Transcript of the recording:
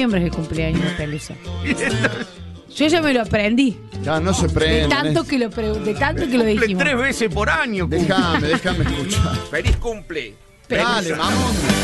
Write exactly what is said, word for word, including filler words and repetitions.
noviembre es el cumpleaños de Pelusa. Yo ya me lo aprendí. Ya, no se prende. De tanto que lo, pre- de tanto que lo Cumple dijimos. tres veces por año. cumple. Déjame, déjame escuchar. Feliz cumple. Dale, mamón.